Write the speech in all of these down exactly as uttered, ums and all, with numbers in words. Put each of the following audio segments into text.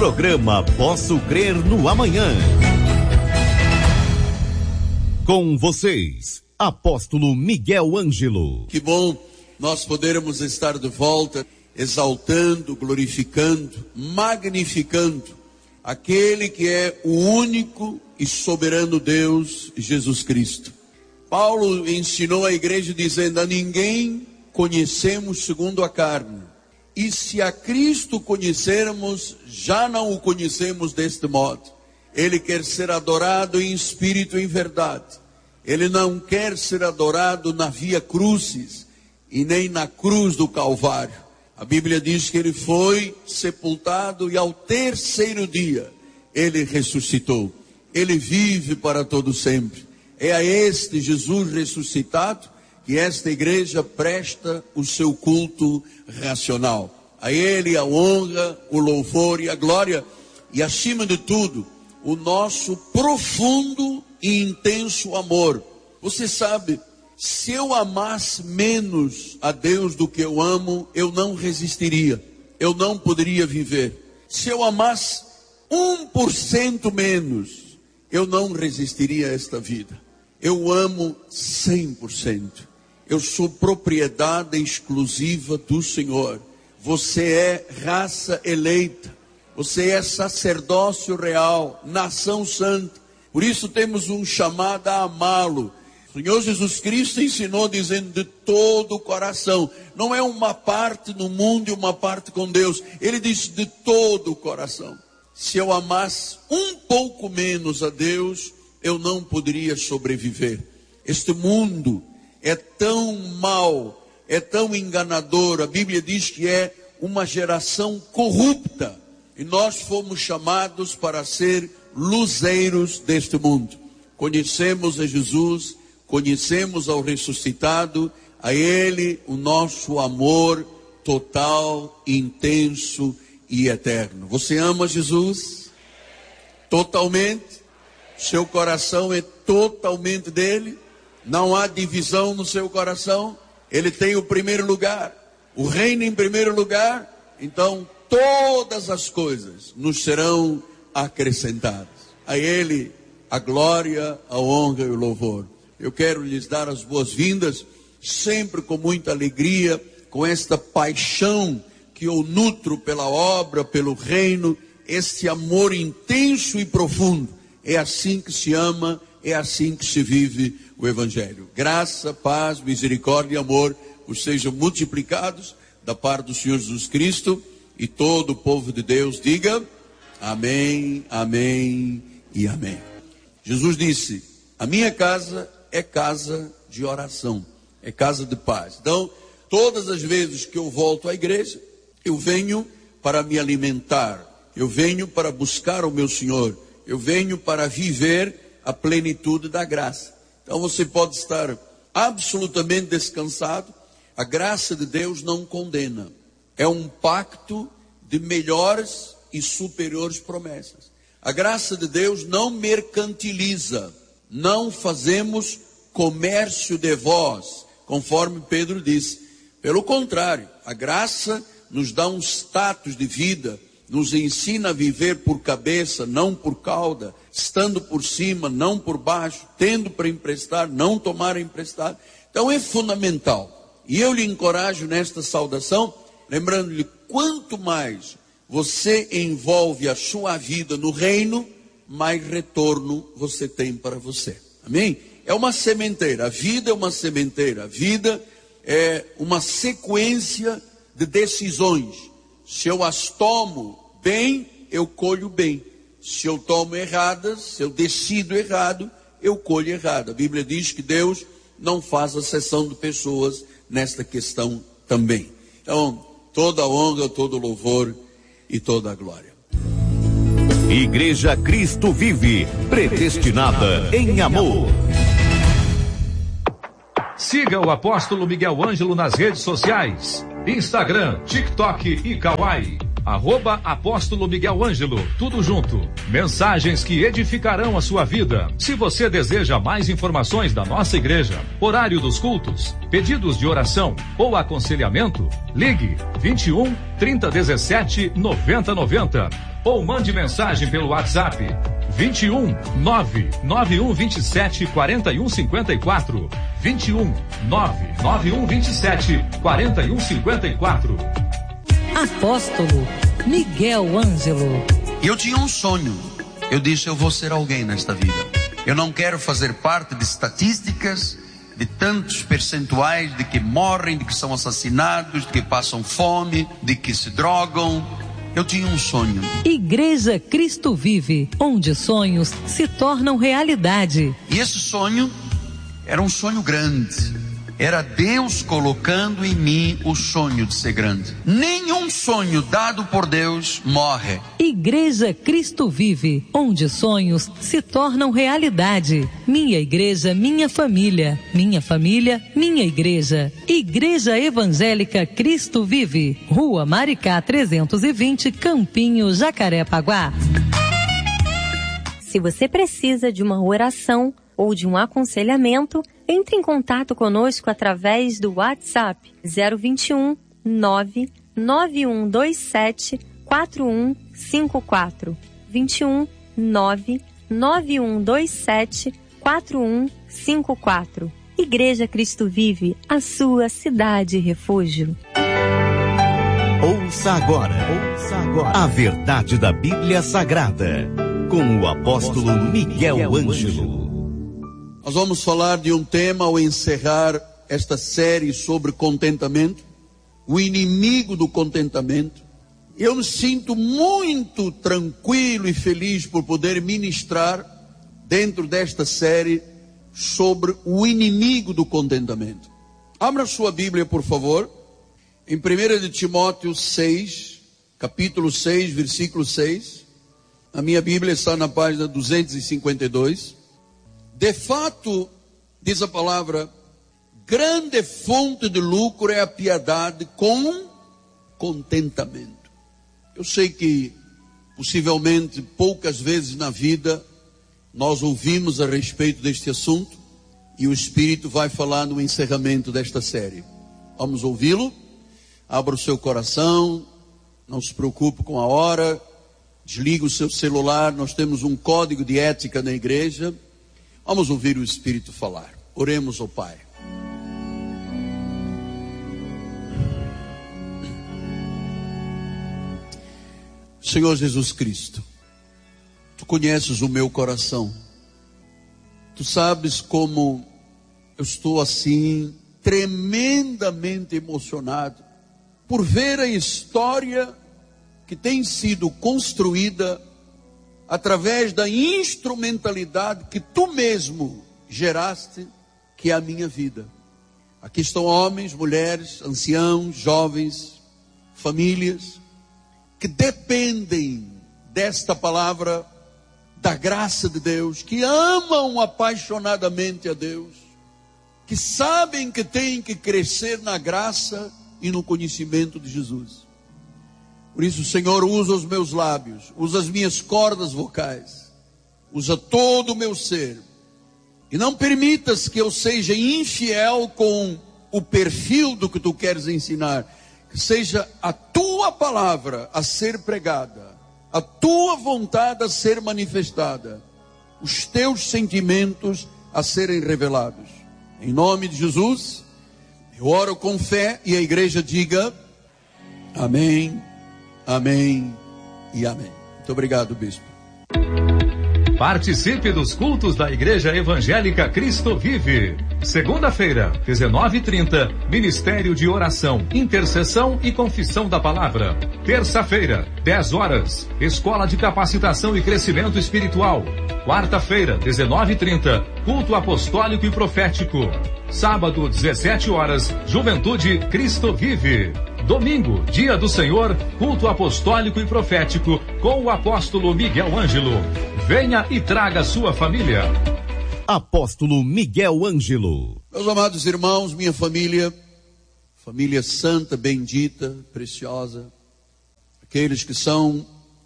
Programa Posso Crer no Amanhã. Com vocês, Apóstolo Miguel Ângelo. Que bom nós podermos estar de volta, exaltando, glorificando, magnificando aquele que é o único e soberano Deus, Jesus Cristo. Paulo ensinou a igreja dizendo: a ninguém conhecemos segundo a carne, e se a Cristo conhecermos, já não o conhecemos deste modo. Ele quer ser adorado em espírito e em verdade. Ele não quer ser adorado na via crucis e nem na cruz do Calvário. A Bíblia diz que ele foi sepultado e ao terceiro dia ele ressuscitou. Ele vive para todo sempre. É a este Jesus ressuscitado que esta igreja presta o seu culto racional. A ele a honra, o louvor e a glória, e acima de tudo, o nosso profundo e intenso amor. Você sabe, se eu amasse menos a Deus do que eu amo, eu não resistiria, eu não poderia viver. Se eu amasse um por cento menos, eu não resistiria a esta vida. Eu amo cem por cento. Eu sou propriedade exclusiva do Senhor. Você é raça eleita. Você é sacerdócio real, nação santa. Por isso temos um chamado a amá-lo. O Senhor Jesus Cristo ensinou dizendo de todo o coração. Não é uma parte no mundo e uma parte com Deus. Ele disse de todo o coração. Se eu amasse um pouco menos a Deus, eu não poderia sobreviver. Este mundo é tão mau, é tão enganador. A Bíblia diz que é uma geração corrupta. E nós fomos chamados para ser luzeiros deste mundo. Conhecemos a Jesus, conhecemos ao ressuscitado, a Ele o nosso amor total, intenso e eterno. Você ama Jesus? Totalmente? Seu coração é totalmente dele? Não há divisão no seu coração? Ele tem o primeiro lugar, o reino em primeiro lugar, então todas as coisas nos serão acrescentadas. A Ele a glória, a honra e o louvor. Eu quero lhes dar as boas-vindas, sempre com muita alegria, com esta paixão que eu nutro pela obra, pelo reino, este amor intenso e profundo. É assim que se ama, é assim que se vive o Evangelho. Graça, paz, misericórdia e amor os sejam multiplicados da parte do Senhor Jesus Cristo, e todo o povo de Deus diga amém, amém e amém. Jesus disse: a minha casa é casa de oração, é casa de paz. Então, todas as vezes que eu volto à igreja, eu venho para me alimentar, eu venho para buscar o meu Senhor, eu venho para viver a plenitude da graça. Então você pode estar absolutamente descansado. A graça de Deus não condena. É um pacto de melhores e superiores promessas. A graça de Deus não mercantiliza. Não fazemos comércio de vós, conforme Pedro disse. Pelo contrário, a graça nos dá um status de vida, nos ensina a viver por cabeça, não por cauda, estando por cima, não por baixo, tendo para emprestar, não tomar emprestado. Então é fundamental. E eu lhe encorajo nesta saudação, lembrando-lhe, quanto mais você envolve a sua vida no reino, mais retorno você tem para você. Amém? É uma sementeira, a vida é uma sementeira, a vida é uma sequência de decisões. Se eu as tomo bem, eu colho bem. Se eu tomo erradas, se eu decido errado, eu colho errado. A Bíblia diz que Deus não faz acepção de pessoas nesta questão também. Então, toda a honra, todo o louvor e toda a glória. Igreja Cristo Vive, predestinada em amor. Siga o Apóstolo Miguel Ângelo nas redes sociais, Instagram, TikTok e Kawai. arroba Apóstolo Miguel Ângelo, tudo junto. Mensagens que edificarão a sua vida. Se você deseja mais informações da nossa igreja, horário dos cultos, pedidos de oração ou aconselhamento, ligue vinte e um, trinta, dezessete, noventa, noventa ou mande mensagem pelo WhatsApp vinte e um, nove nove um vinte e sete, quarenta e um cinquenta e quatro, vinte e um, nove nove um vinte e sete, quarenta e um cinquenta e quatro. Apóstolo Miguel Ângelo. Eu tinha um sonho. Eu disse, eu vou ser alguém nesta vida. Eu não quero fazer parte de estatísticas, de tantos percentuais de que morrem, de que são assassinados, de que passam fome, de que se drogam. Eu tinha um sonho. Igreja Cristo Vive, onde sonhos se tornam realidade. E esse sonho era um sonho grande. Era Deus colocando em mim o sonho de ser grande. Nenhum sonho dado por Deus morre. Igreja Cristo Vive, onde sonhos se tornam realidade. Minha igreja, minha família. Minha família, minha igreja. Igreja Evangélica Cristo Vive. Rua Maricá trezentos e vinte, Campinho, Jacarepaguá. Se você precisa de uma oração ou de um aconselhamento, entre em contato conosco através do WhatsApp zero vinte e um, nove nove um dois sete, quatro um cinco quatro. vinte e um, nove nove um dois sete, quatro um cinco quatro. Igreja Cristo Vive, a sua cidade refúgio. Ouça agora, ouça agora a verdade da Bíblia Sagrada, com o apóstolo Miguel Ângelo. Nós vamos falar de um tema ao encerrar esta série sobre contentamento, o inimigo do contentamento. Eu me sinto muito tranquilo e feliz por poder ministrar dentro desta série sobre o inimigo do contentamento. Abra sua Bíblia, por favor, em primeira de Timóteo seis, capítulo seis, versículo seis. A minha Bíblia está na página duzentos e cinquenta e dois. De fato, diz a palavra, grande fonte de lucro é a piedade com contentamento. Eu sei que, possivelmente, poucas vezes na vida, nós ouvimos a respeito deste assunto, e o Espírito vai falar no encerramento desta série. Vamos ouvi-lo? Abra o seu coração, não se preocupe com a hora, desliga o seu celular, nós temos um código de ética na igreja. Vamos ouvir o Espírito falar. Oremos ao Pai. Senhor Jesus Cristo, Tu conheces o meu coração. Tu sabes como eu estou assim, tremendamente emocionado, por ver a história que tem sido construída através da instrumentalidade que Tu mesmo geraste, que é a minha vida. Aqui estão homens, mulheres, anciãos, jovens, famílias, que dependem desta palavra, da graça de Deus, que amam apaixonadamente a Deus, que sabem que têm que crescer na graça e no conhecimento de Jesus. Por isso, Senhor, usa os meus lábios, usa as minhas cordas vocais, usa todo o meu ser. E não permitas que eu seja infiel com o perfil do que Tu queres ensinar. Que seja a Tua palavra a ser pregada, a Tua vontade a ser manifestada, os Teus sentimentos a serem revelados. Em nome de Jesus, eu oro com fé e a igreja diga amém. Amém e amém. Muito obrigado, bispo. Participe dos cultos da Igreja Evangélica Cristo Vive. Segunda-feira, dezenove e trinta, Ministério de Oração, Intercessão e Confissão da Palavra. Terça-feira, dez horas, Escola de Capacitação e Crescimento Espiritual. Quarta-feira, dezenove e trinta, Culto Apostólico e Profético. Sábado, dezessete horas, Juventude Cristo Vive. Domingo, Dia do Senhor, Culto Apostólico e Profético, com o apóstolo Miguel Ângelo. Venha e traga sua família. Apóstolo Miguel Ângelo. Meus amados irmãos, minha família, família santa, bendita, preciosa, aqueles que são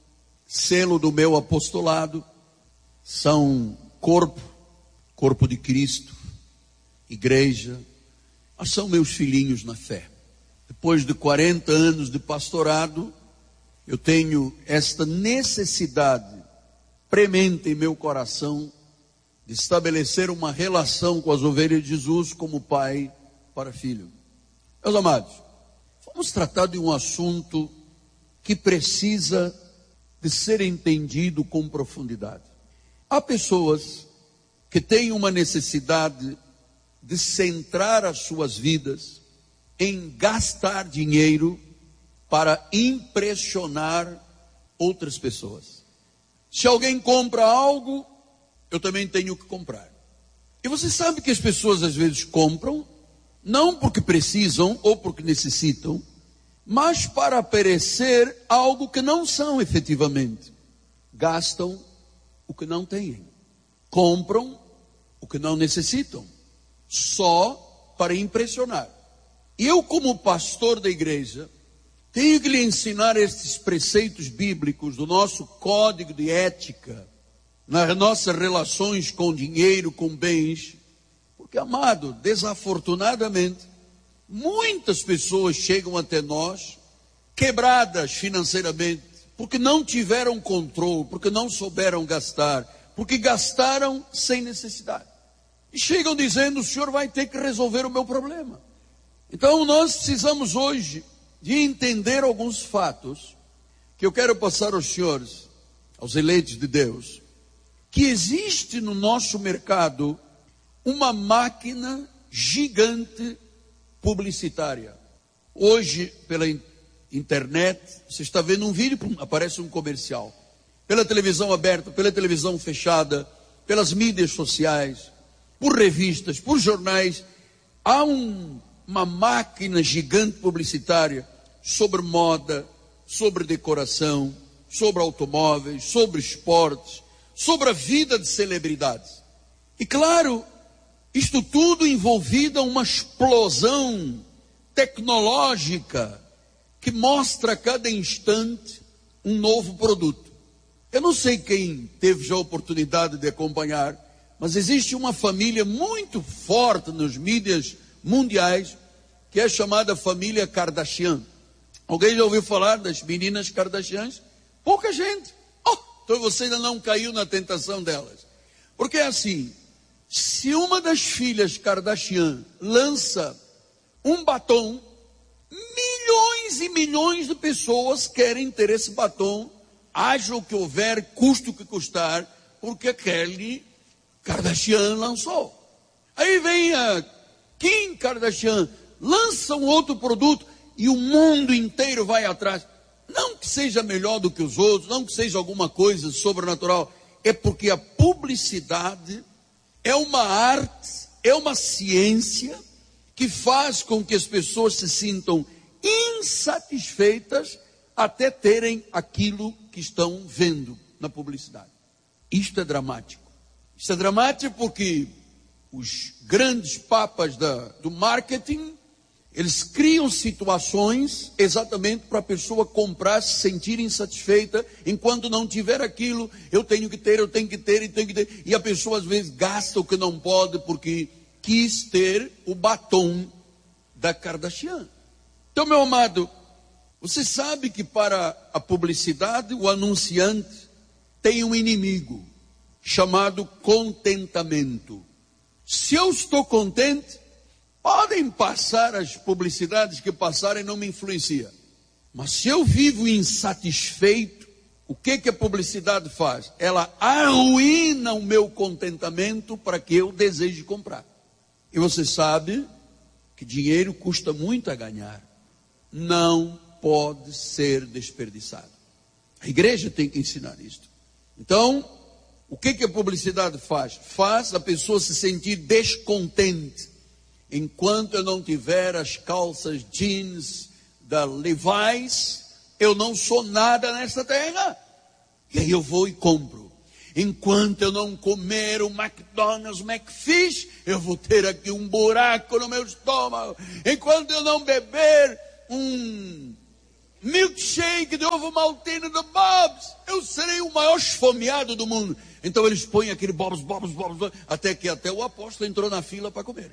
selo do meu apostolado, são corpo, corpo de Cristo, igreja, mas são meus filhinhos na fé. Depois de quarenta anos de pastorado, eu tenho esta necessidade premente em meu coração de estabelecer uma relação com as ovelhas de Jesus como pai para filho. Meus amados, vamos tratar de um assunto que precisa de ser entendido com profundidade. Há pessoas que têm uma necessidade de centrar as suas vidas em gastar dinheiro para impressionar outras pessoas. Se alguém compra algo, eu também tenho que comprar. E você sabe que as pessoas às vezes compram, não porque precisam ou porque necessitam, mas para parecer algo que não são efetivamente. Gastam o que não têm. Compram o que não necessitam. Só para impressionar. E eu, como pastor da igreja, tenho que lhe ensinar estes preceitos bíblicos do nosso código de ética, nas nossas relações com dinheiro, com bens, porque, amado, desafortunadamente, muitas pessoas chegam até nós, quebradas financeiramente, porque não tiveram controle, porque não souberam gastar, porque gastaram sem necessidade. E chegam dizendo, o senhor vai ter que resolver o meu problema. Então nós precisamos hoje de entender alguns fatos, que eu quero passar aos senhores, aos eleitos de Deus, que existe no nosso mercado uma máquina gigante publicitária. Hoje, pela internet, você está vendo um vídeo, aparece um comercial. Pela televisão aberta, pela televisão fechada, pelas mídias sociais, por revistas, por jornais, há um, uma máquina gigante publicitária sobre moda, sobre decoração, sobre automóveis, sobre esportes, sobre a vida de celebridades. E claro, isto tudo envolvido em uma explosão tecnológica que mostra a cada instante um novo produto. Eu não sei quem teve já a oportunidade de acompanhar, mas existe uma família muito forte nas mídias mundiais, que é chamada família Kardashian. Alguém já ouviu falar das meninas Kardashians? Pouca gente. Oh, então você ainda não caiu na tentação delas. Porque é assim, se uma das filhas Kardashian lança um batom, milhões e milhões de pessoas querem ter esse batom, haja o que houver, custe o que custar, porque a Kelly Kardashian lançou. Aí vem a Kim Kardashian, lança um outro produto e o mundo inteiro vai atrás. Não que seja melhor do que os outros, não que seja alguma coisa sobrenatural, é porque a publicidade é uma arte, é uma ciência que faz com que as pessoas se sintam insatisfeitas até terem aquilo que estão vendo na publicidade. Isto é dramático. Isto é dramático porque os grandes papas da, do marketing, eles criam situações exatamente para a pessoa comprar, se sentir insatisfeita, enquanto não tiver aquilo, eu tenho que ter, eu tenho que ter, eu tenho que ter, e a pessoa às vezes gasta o que não pode, porque quis ter o batom da Kardashian. Então, meu amado, você sabe que para a publicidade, o anunciante tem um inimigo, chamado contentamento. Se eu estou contente, podem passar as publicidades que passarem, não me influencia. Mas se eu vivo insatisfeito, o que que a publicidade faz? Ela arruína o meu contentamento para que eu deseje comprar. E você sabe que dinheiro custa muito a ganhar. Não pode ser desperdiçado. A igreja tem que ensinar isto. Então, o que que a publicidade faz? Faz a pessoa se sentir descontente. Enquanto eu não tiver as calças jeans da Levi's, eu não sou nada nesta terra. E aí eu vou e compro. Enquanto eu não comer o McDonald's McFish, eu vou ter aqui um buraco no meu estômago. Enquanto eu não beber um milkshake de ovo maltine do Bob's, eu serei o maior esfomeado do mundo. Então eles põem aquele Bob's, Bob's, Bob's, Bob's, até que até o apóstolo entrou na fila para comer.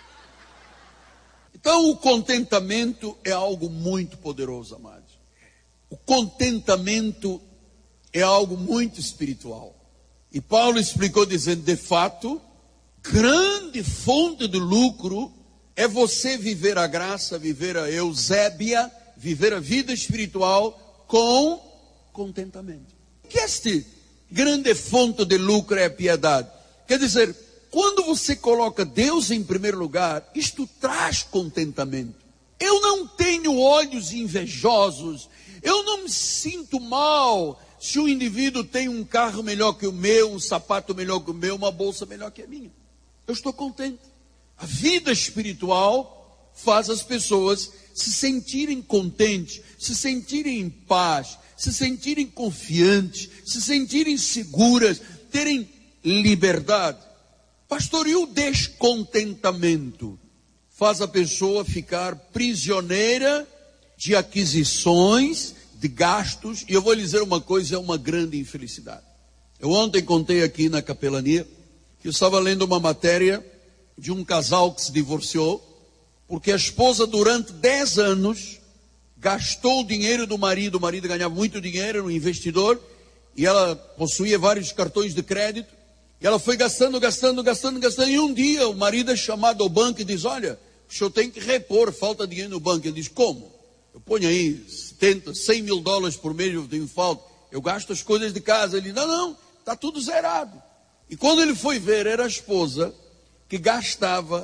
Então o contentamento é algo muito poderoso, amados. O contentamento é algo muito espiritual. E Paulo explicou dizendo, de fato, grande fonte de lucro é você viver a graça, viver a eusébia, viver a vida espiritual com contentamento. Que este grande fonte de lucro é a piedade. Quer dizer, quando você coloca Deus em primeiro lugar, isto traz contentamento. Eu não tenho olhos invejosos, eu não me sinto mal se o indivíduo tem um carro melhor que o meu, um sapato melhor que o meu, uma bolsa melhor que a minha. Eu estou contente. A vida espiritual faz as pessoas se sentirem contentes, se sentirem em paz, se sentirem confiantes, se sentirem seguras, terem liberdade. Pastor, e o descontentamento faz a pessoa ficar prisioneira de aquisições, de gastos, e eu vou lhe dizer uma coisa, é uma grande infelicidade. Eu ontem contei aqui na capelania que eu estava lendo uma matéria de um casal que se divorciou, porque a esposa durante dez anos gastou o dinheiro do marido, o marido ganhava muito dinheiro, era um investidor, e ela possuía vários cartões de crédito, e ela foi gastando, gastando, gastando, gastando, e um dia o marido é chamado ao banco e diz, olha, o senhor tem que repor, falta dinheiro no banco. Ele diz, como? Eu ponho aí setenta, cem mil dólares por mês, eu tenho falta, eu gasto as coisas de casa. Ele diz, não, não, está tudo zerado. E quando ele foi ver, era a esposa que gastava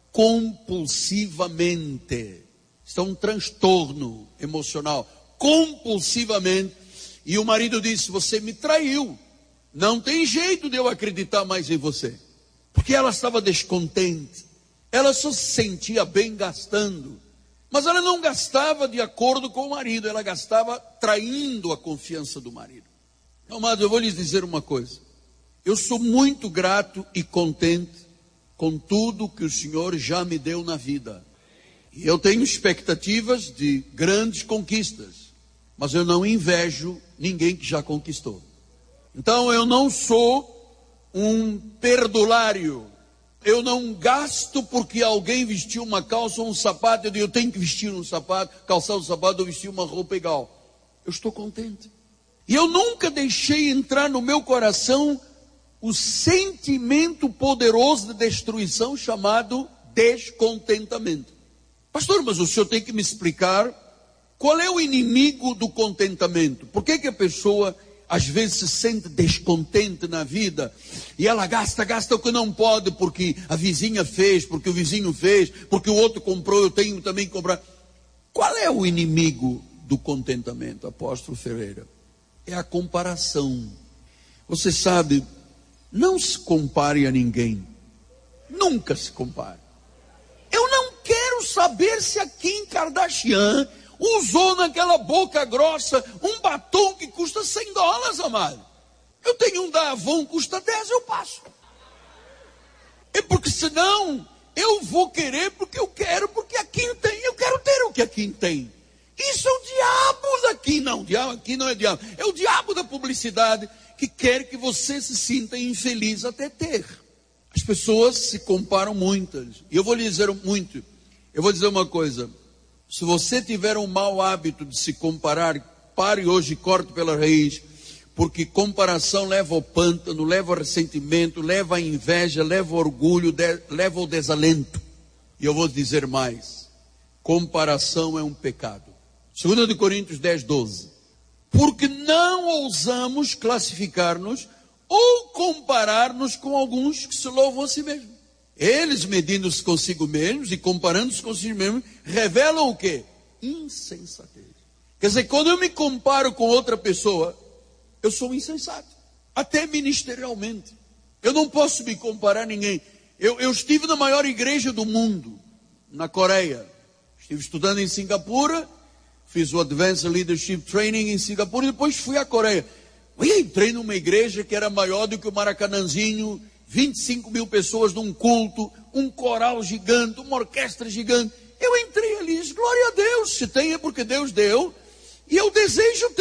compulsivamente. Isso é um transtorno emocional, compulsivamente. E o marido disse, você me traiu, não tem jeito de eu acreditar mais em você. Porque ela estava descontente, ela só se sentia bem gastando, mas ela não gastava de acordo com o marido, ela gastava traindo a confiança do marido. Amados, eu vou lhes dizer uma coisa, eu sou muito grato e contente com tudo que o Senhor já me deu na vida. E eu tenho expectativas de grandes conquistas, mas eu não invejo ninguém que já conquistou. Então eu não sou um perdulário. Eu não gasto porque alguém vestiu uma calça ou um sapato, eu digo, eu tenho que vestir um sapato, calçar um sapato ou vestir uma roupa igual. Eu estou contente. E eu nunca deixei entrar no meu coração o sentimento poderoso de destruição chamado descontentamento. Pastor, mas o senhor tem que me explicar qual é o inimigo do contentamento. Por que que a pessoa às vezes se sente descontente na vida e ela gasta, gasta o que não pode porque a vizinha fez, porque o vizinho fez, porque o outro comprou, eu tenho também que comprar. Qual é o inimigo do contentamento, apóstolo Ferreira? É a comparação. Você sabe, não se compare a ninguém. Nunca se compare. Eu não quero saber se a Kim Kardashian usou naquela boca grossa um batom que custa cem dólares, amado. Eu tenho um da Avon, custa dez, eu passo. É porque senão eu vou querer porque eu quero, porque a Kim tem, eu quero ter o que a Kim tem. Isso é o diabo daqui, não, o diabo aqui não é diabo, é o diabo da publicidade que quer que você se sinta infeliz até ter. As pessoas se comparam muitas, e eu vou lhe dizer muito, eu vou dizer uma coisa, se você tiver um mau hábito de se comparar, pare hoje e corte pela raiz, porque comparação leva ao pântano, leva ao ressentimento, leva à inveja, leva ao orgulho, de, leva ao desalento. E eu vou dizer mais, comparação é um pecado. Segunda de Coríntios dez, doze. Porque não ousamos classificar-nos ou comparar-nos com alguns que se louvam a si mesmos. Eles, medindo-se consigo mesmos e comparando-se consigo mesmos, revelam o quê? Insensatez. Quer dizer, quando eu me comparo com outra pessoa, eu sou insensato. Até ministerialmente. Eu não posso me comparar a ninguém. Eu, eu estive na maior igreja do mundo, na Coreia. Estive estudando em Singapura, fiz o Advanced Leadership Training em Singapura e depois fui à Coreia. Eu entrei numa igreja que era maior do que o Maracanãzinho, vinte e cinco mil pessoas num culto, um coral gigante, uma orquestra gigante. Eu entrei ali e disse, glória a Deus, se tem é porque Deus deu. E eu desejo